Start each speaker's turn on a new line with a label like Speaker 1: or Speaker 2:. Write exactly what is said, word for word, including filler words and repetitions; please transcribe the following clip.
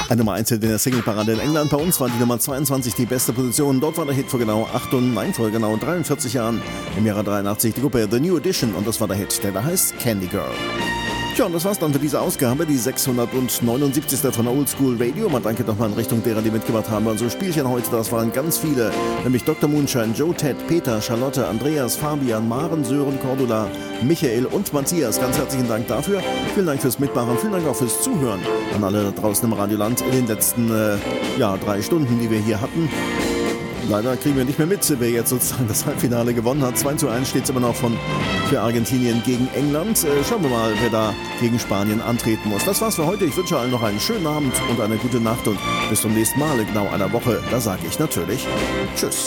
Speaker 1: Eine Nummer eins in der Singleparade in England. Bei uns war die Nummer zweiundzwanzig die beste Position. Dort war der Hit vor genau achtundneunzig, nein, vor genau dreiundvierzig Jahren. Im Jahre dreiundachtzig die Gruppe The New Edition. Und das war der Hit, der da heißt Candy Girl. Tja, und das war's dann für diese Ausgabe, die sechshundertneunundsiebzigste von Oldschool Radio. Mal danke nochmal in Richtung derer, die mitgemacht haben. Und so Spielchen heute, das waren ganz viele. Nämlich Doktor Moonshine, Joe, Ted, Peter, Charlotte, Andreas, Fabian, Maren, Sören, Cordula, Michael und Matthias. Ganz herzlichen Dank dafür. Vielen Dank fürs Mitmachen. Vielen Dank auch fürs Zuhören an alle da draußen im Radioland in den letzten äh, ja, drei Stunden, die wir hier hatten. Leider kriegen wir nicht mehr mit, wer jetzt sozusagen das Halbfinale gewonnen hat. zwei zu eins steht es immer noch von, für Argentinien gegen England. Äh, schauen wir mal, wer da gegen Spanien antreten muss. Das war's für heute. Ich wünsche allen noch einen schönen Abend und eine gute Nacht. Und bis zum nächsten Mal in genau einer Woche. Da sage ich natürlich Tschüss.